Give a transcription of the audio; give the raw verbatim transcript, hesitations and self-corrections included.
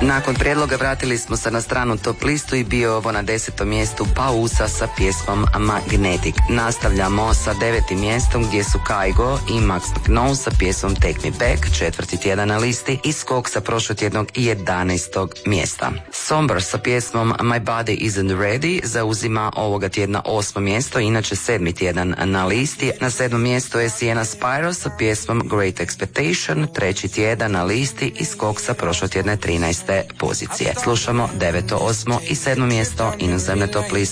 Nakon prijedloga vratili smo se na stranu top listu i bio ovo na desetom mjestu Pausa sa pjesmom Magnetic. Nastavljamo sa devetim mjestom gdje su Kygo i Max McKnowell sa pjesmom Take Me Back, četvrti tjedan na listi, i skok sa prošlotjednog jedanaestog mjesta. Somber sa pjesmom My Body Isn't Ready zauzima ovoga tjedna osmo mjesto, inače sedmi tjedan na listi. Na sedmom mjestu je Sienna Spyro sa pjesmom Great Expectation, treći tjedan na listi i skok sa prošlotjedne trinaeste pozicije. Slušamo deveto, osmo i sedmo mjesto inozemne top liste.